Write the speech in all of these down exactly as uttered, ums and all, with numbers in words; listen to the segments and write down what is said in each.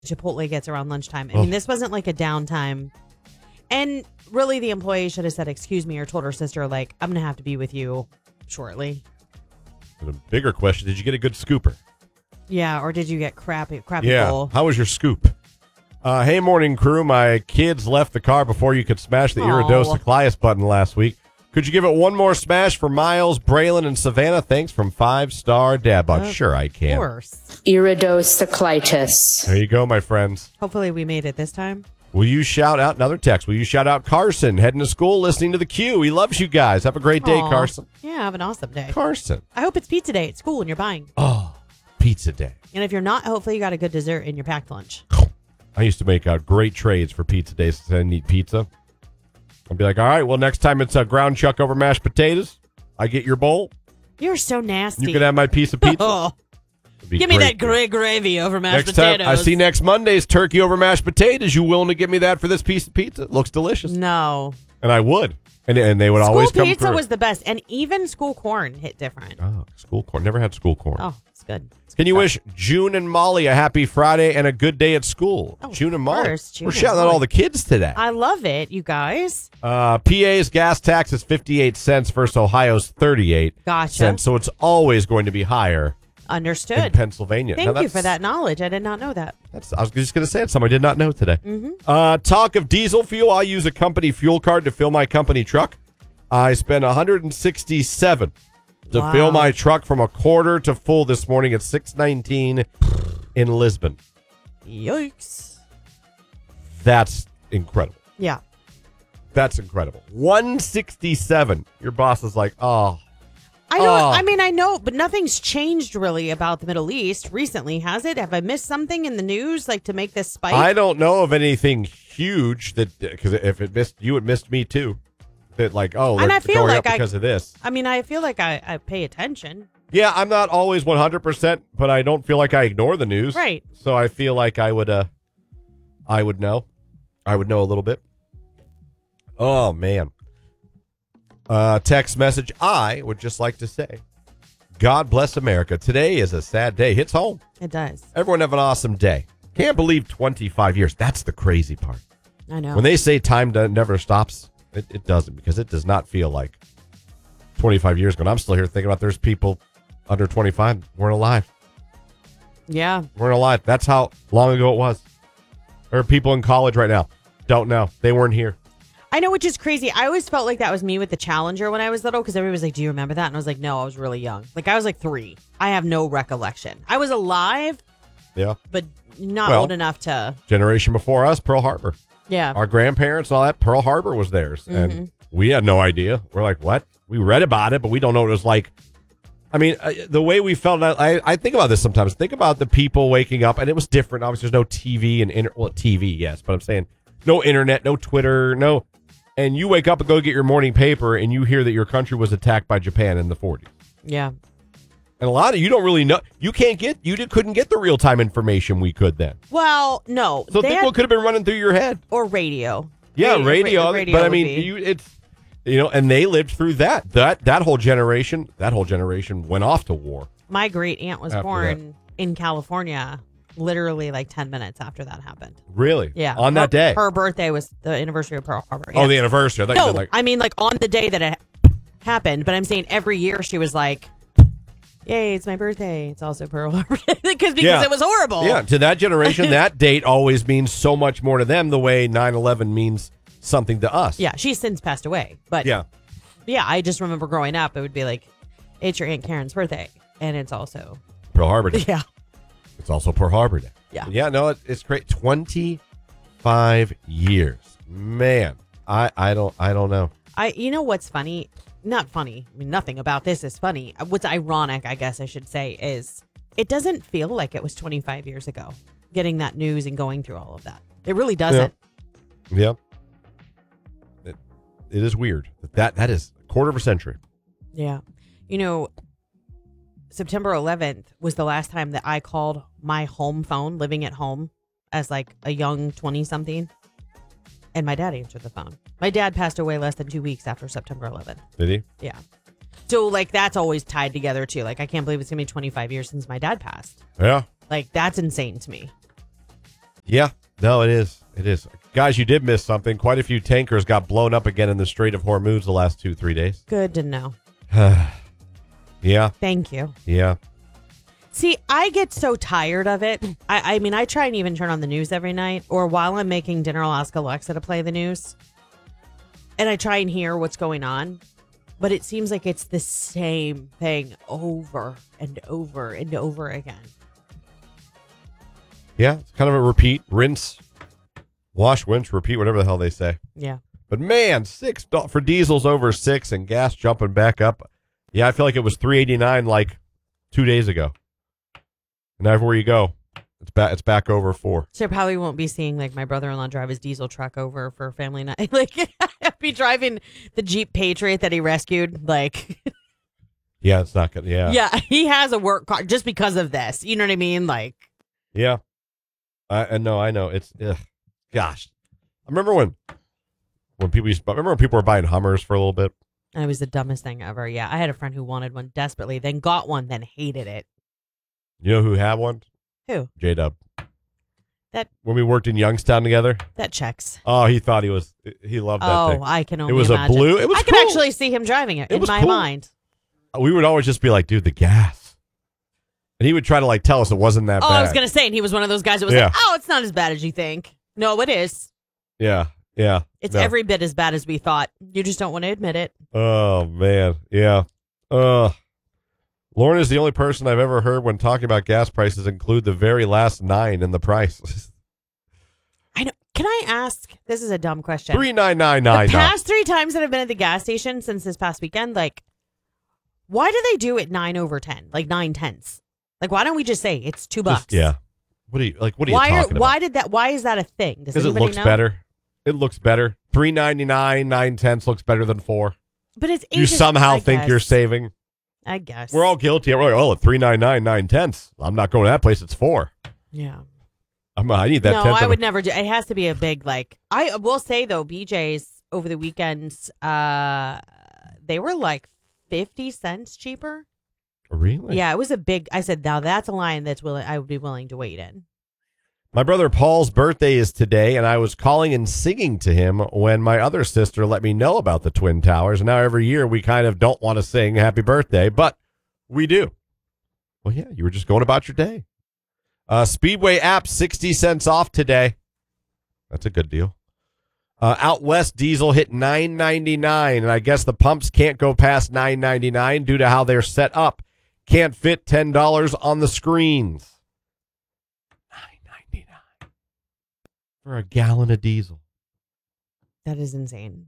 Chipotle gets around lunchtime. I mean, Oh. this wasn't like a downtime. And really, the employee should have said, excuse me, or told her sister, like, I'm going to have to be with you shortly. And a bigger question, did you get a good scooper? Yeah, or did you get crappy, crappy Yeah. bowl? How was your scoop? Uh, hey, morning crew. My kids left the car before you could smash the Aw. Iridocyclias button last week. Could you give it one more smash for Miles, Braylon, and Savannah? Thanks from Five Star Dad Bod. Of Sure, I can. Of course. Iridocyclitis. There you go, my friends. Hopefully we made it this time. Will you shout out another text? Will you shout out Carson heading to school, listening to the Q? He loves you guys. Have a great day, Aw. Carson. Yeah, have an awesome day. Carson. I hope it's pizza day at school and you're buying. Oh, pizza day. And if you're not, hopefully you got a good dessert in your packed lunch. I used to make out great trades for pizza days since I didn't eat pizza. I'd be like, all right, well, next time it's a ground chuck over mashed potatoes, I get your bowl. You're so nasty. You can have my piece of pizza. Oh, It'd be give me great. that gray gravy over mashed Next potatoes. time I see next Monday's turkey over mashed potatoes, you willing to give me that for this piece of pizza? It looks delicious. No. And I would. And and they would School always come pizza through. was the best. And even school corn hit different. Oh, school corn. Never had school corn. Oh, it's good. Can you wish June and Molly a happy Friday and a good day at school? Oh, June and of Molly. course, June We're and shouting out Molly. all the kids today. I love it, you guys. Uh, P A's gas tax is fifty-eight cents versus Ohio's thirty-eight Gotcha. cents. So it's always going to be higher in Understood. Pennsylvania. Thank Now, you that's- for that knowledge. I did not know that. That's, I was just going to say it. Something I did not know today. Mm-hmm. Uh, talk of diesel fuel. I use a company fuel card to fill my company truck. I spent one hundred sixty-seven dollars to Wow. fill my truck from a quarter to full this morning at six nineteen in Lisbon. Yikes. That's incredible. Yeah. That's incredible. one sixty-seven. Your boss is like, oh, I know. Oh. I mean, I know, but nothing's changed really about the Middle East recently, has it? Have I missed something in the news, like to make this spike? I don't know of anything huge that, because if it missed you, it missed me too. That like, oh, And they're I feel going like up I- because of this. I mean, I feel like I, I pay attention. Yeah, I'm not always one hundred percent, but I don't feel like I ignore the news. Right. So I feel like I would, uh, I would know. I would know a little bit. Oh, man. Uh, text message. I would just like to say, God bless America. Today is a sad day. Hits home. It does. Everyone have an awesome day. Can't believe twenty-five years. That's the crazy part. I know. When they say time do- never stops, it, it doesn't, because it does not feel like twenty-five years ago. And I'm still here thinking about there's people under twenty-five weren't alive. yeah. Weren't alive. That's how long ago it was. There are people in college right now. Don't know. They weren't here. I know, which is crazy. I always felt like that was me with the Challenger when I was little, because everybody was like, do you remember that? And I was like, no, I was really young. Like, I was like three. I have no recollection. I was alive, Yeah. but not Well- old enough to, Generation before us, Pearl Harbor. yeah. Our grandparents and all that, Pearl Harbor was theirs. Mm-hmm. And we had no idea. We're like, what? We read about it, but we don't know what it was like. I mean, uh, the way we felt, I, I think about this sometimes. Think about the people waking up, and it was different. Obviously, there's no T V and, inter- well, T V, yes, but I'm saying no internet, no Twitter, no. And you wake up and go get your morning paper, and you hear that your country was attacked by Japan in the forties. Yeah. And a lot of you don't really know. You can't get, you did, couldn't get the real time information we could then. Well, no. So they think had- what could have been running through your head. or radio. Yeah, Radio- radio. ra- radio but I would mean, be- you it's you know, and they lived through that. That that whole generation, that whole generation went off to war. My great aunt was After born in California, literally like ten minutes after that happened. Really? Yeah. On Her- that day. Her birthday was the anniversary of Pearl Harbor. Oh, yeah. the anniversary. I thought you No, said like I mean like on the day that it happened, but I'm saying every year she was like, yay, it's my birthday. It's also Pearl Harbor. because because Yeah. it was horrible. yeah, to that generation, that date always means so much more to them the way nine eleven means something to us. Yeah, she's since passed away. But Yeah. yeah, I just remember growing up, it would be like, it's your Aunt Karen's birthday. And it's also, Pearl Harbor Day. yeah. It's also Pearl Harbor Day. Yeah. Yeah, no, it, it's great. twenty-five years. Man, I I don't I don't know. I, you know what's funny? Not funny. I mean, nothing about this is funny. What's ironic, I guess I should say, is it doesn't feel like it was twenty-five years ago getting that news and going through all of that. It really doesn't. Yeah. It, it is weird. That that is a quarter of a century. Yeah. You know, September eleventh was the last time that I called my home phone living at home as like a young twenty something. And my dad answered the phone. My dad passed away less than two weeks after September eleventh. Did he? Yeah. So like that's always tied together too. Like I can't believe it's gonna be twenty-five years since my dad passed. Yeah. Like that's insane to me. Yeah, no, it is. It is. Guys, you did miss something. Quite a few tankers got blown up again in the Strait of Hormuz the last two, three days. Good to know. Yeah. Thank you. Yeah. See, I get so tired of it. I, I mean, I try and even turn on the news every night, or while I'm making dinner, I'll ask Alexa to play the news. And I try and hear what's going on. But it seems like it's the same thing over and over and over again. Yeah, it's kind of a repeat, rinse, wash, rinse, repeat, whatever the hell they say. Yeah. But man, six do- for diesel's over six and gas jumping back up. Yeah, I feel like it was three eighty-nine like two days ago. And everywhere you go, it's back. It's back over four. So I probably won't be seeing like my brother-in-law drive his diesel truck over for family night. Like I'd be driving the Jeep Patriot that he rescued. Like, Yeah, it's not good. Yeah, yeah, he has a work car just because of this. You know what I mean? Like, yeah. I, I know. I know. It's ugh. Gosh. I remember when when people used. I remember when people were buying Hummers for a little bit. it was the dumbest thing ever. Yeah, I had a friend who wanted one desperately, then got one, then hated it. You know who had one? Who? J Dub. That when we worked in Youngstown together. that checks. Oh, he thought he was. He loved that Oh, thing. I can only It was imagine. a blue. It was. I can cool. actually see him driving it, It in was my cool. mind. We would always just be like, dude, the gas. And he would try to like tell us it wasn't that Oh, bad. I was gonna say, and he was one of those guys that was Yeah. like, "Oh, it's not as bad as you think." No, it is. Yeah, yeah. It's No. every bit as bad as we thought. You just don't want to admit it. Oh man, yeah. Uh Lauren is the only person I've ever heard when talking about gas prices include the very last nine in the price. I know. Can I ask? This is a dumb question. Three nine nine The nine. past three times that I've been at the gas station since this past weekend, like, why do they do it nine over ten, like nine tenths? Like, why don't we just say it's two bucks? Yeah. What are you like? What are Why you are talking why about? did that? Why is that a thing? Does Because it anybody looks know? better. It looks better. Three ninety nine, nine tenths looks better than four. But it's You ages- somehow I think guess. you're saving. I guess We're all guilty. We're like, oh, at three nine nine, nine tenths. I'm not going to that place. It's four. Yeah. I'm, I need that. No, tenth I of would a- never do. It has to be a big like. I will say though, B J's over the weekends, uh, they were like fifty cents cheaper. Really? Yeah, it was a big. I said, now that's a line that's willing. I would be willing to wait in. My brother Paul's birthday is today, and I was calling and singing to him when my other sister let me know about the Twin Towers. And now every year we kind of don't want to sing happy birthday, but we do. Well, yeah, you were just going about your day. Uh, Speedway app, sixty cents off today. That's a good deal. Uh, out west, diesel hit nine ninety-nine, and I guess the pumps can't go past nine ninety-nine due to how they're set up. Can't fit ten dollars on the screens. For a gallon of diesel. That is insane.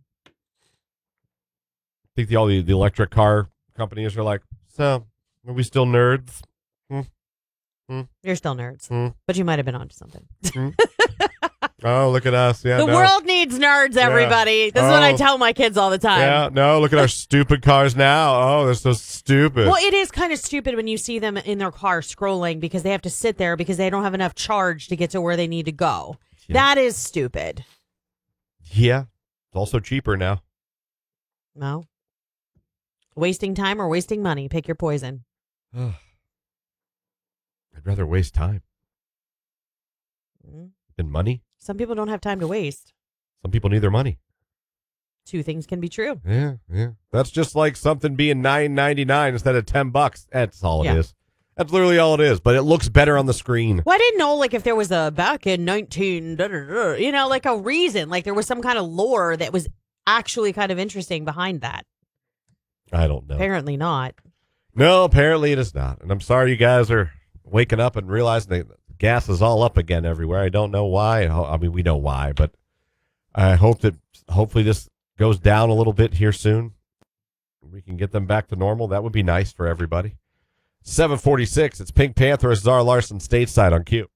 I think the, all the, the electric car companies are like, so, are we still nerds? You're still nerds, Hmm. but you might have been onto something. Oh, look at us. Yeah, the no. world needs nerds, everybody. This is what I Oh. tell my kids all the time. Yeah, no, look at our stupid cars now. Oh, they're so stupid. Well, it is kind of stupid when you see them in their car scrolling because they have to sit there because they don't have enough charge to get to where they need to go. Yeah. That is stupid. Yeah, it's also cheaper now. No. Wasting time or wasting money. Pick your poison. I'd rather waste time Mm. than money. Some people don't have time to waste. Some people need their money. Two things can be true. Yeah, yeah. That's just like something being nine ninety-nine instead of ten bucks. That's all it Yeah. is. That's literally all it is, but it looks better on the screen. Well, I didn't know, like, if there was a back in nineteen, da, da, da, you know, like a reason, like there was some kind of lore that was actually kind of interesting behind that. I don't know. Apparently not. No, apparently it is not. And I'm sorry you guys are waking up and realizing that gas is all up again everywhere. I don't know why. I mean, we know why, but I hope that hopefully this goes down a little bit here soon. We can get them back to normal. That would be nice for everybody. seven forty-six. It's Pink Panther. Zara Larson stateside on Q.